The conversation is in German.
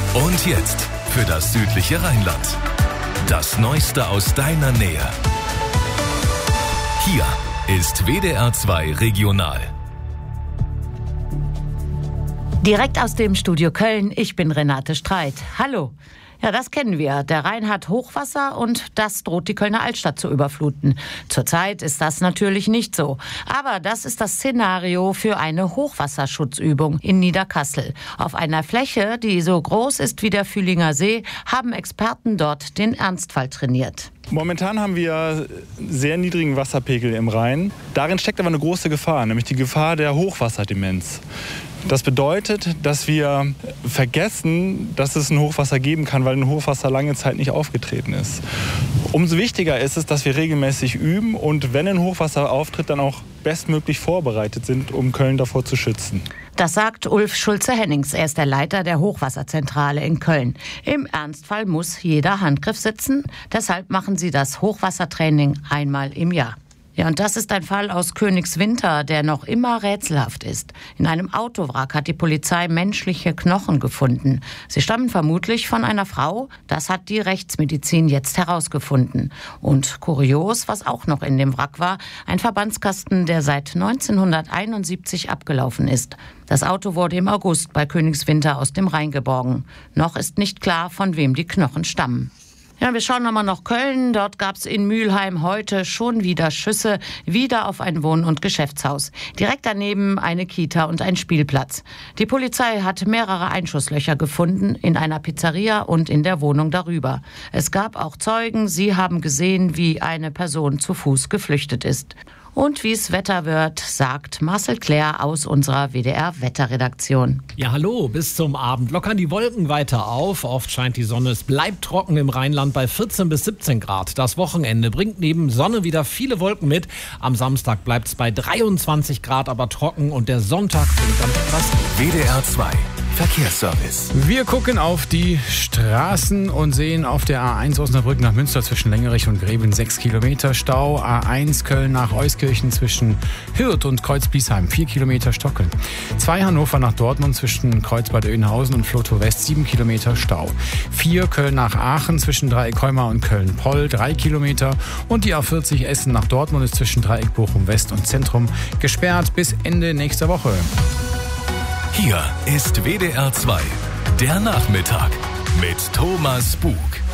Und jetzt für das südliche Rheinland. Das Neueste aus deiner Nähe. Hier ist WDR 2 Regional. Direkt aus dem Studio Köln, ich bin Renate Streit. Hallo. Ja, das kennen wir. Der Rhein hat Hochwasser und das droht die Kölner Altstadt zu überfluten. Zurzeit ist das natürlich nicht so. Aber das ist das Szenario für eine Hochwasserschutzübung in Niederkassel. Auf einer Fläche, die so groß ist wie der Fühlinger See, haben Experten dort den Ernstfall trainiert. Momentan haben wir sehr niedrigen Wasserpegel im Rhein. Darin steckt aber eine große Gefahr, nämlich die Gefahr der Hochwasserdemenz. Das bedeutet, dass wir vergessen, dass es ein Hochwasser geben kann, weil ein Hochwasser lange Zeit nicht aufgetreten ist. Umso wichtiger ist es, dass wir regelmäßig üben und wenn ein Hochwasser auftritt, dann auch bestmöglich vorbereitet sind, um Köln davor zu schützen. Das sagt Ulf Schulze-Hennings. Er ist der Leiter der Hochwasserzentrale in Köln. Im Ernstfall muss jeder Handgriff sitzen. Deshalb machen sie das Hochwassertraining einmal im Jahr. Ja, und das ist ein Fall aus Königswinter, der noch immer rätselhaft ist. In einem Autowrack hat die Polizei menschliche Knochen gefunden. Sie stammen vermutlich von einer Frau. Das hat die Rechtsmedizin jetzt herausgefunden. Und kurios, was auch noch in dem Wrack war, ein Verbandskasten, der seit 1971 abgelaufen ist. Das Auto wurde im August bei Königswinter aus dem Rhein geborgen. Noch ist nicht klar, von wem die Knochen stammen. Ja, wir schauen nochmal nach Köln. Dort gab es in Mülheim heute schon wieder Schüsse, wieder auf ein Wohn- und Geschäftshaus. Direkt daneben eine Kita und ein Spielplatz. Die Polizei hat mehrere Einschusslöcher gefunden, in einer Pizzeria und in der Wohnung darüber. Es gab auch Zeugen, sie haben gesehen, wie eine Person zu Fuß geflüchtet ist. Und wie es Wetter wird, sagt Marcel Claire aus unserer WDR-Wetterredaktion. Ja, hallo, bis zum Abend lockern die Wolken weiter auf. Oft scheint die Sonne, es bleibt trocken im Rheinland bei 14 bis 17 Grad. Das Wochenende bringt neben Sonne wieder viele Wolken mit. Am Samstag bleibt es bei 23 Grad, aber trocken und der Sonntag bringt dann etwas. WDR 2 Verkehrsservice. Wir gucken auf die Straßen und sehen auf der A1 Osnabrück nach Münster zwischen Längerich und Gräben 6 Kilometer Stau. A1 Köln nach Euskirchen zwischen Hürth und Kreuz-Biesheim 4 Kilometer Stocken. 2 Hannover nach Dortmund zwischen Kreuzbad Oeynhausen und Flotow West 7 Kilometer Stau. 4 Köln nach Aachen zwischen Dreieck-Heumar und Köln-Poll 3 Kilometer. Und die A40 Essen nach Dortmund ist zwischen Dreieck Bochum West und Zentrum gesperrt bis Ende nächster Woche. Hier ist WDR 2, der Nachmittag mit Thomas Bug.